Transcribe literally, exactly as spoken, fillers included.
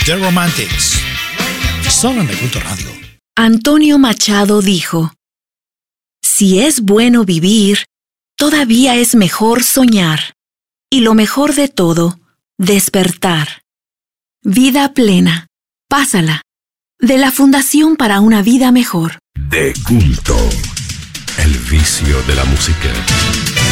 The Romantics. Solo en Culto Radio. Antonio Machado dijo: si es bueno vivir, todavía es mejor soñar. Y lo mejor de todo, despertar. Vida plena. Pásala. De la Fundación para una Vida Mejor. De Culto. El vicio de la música.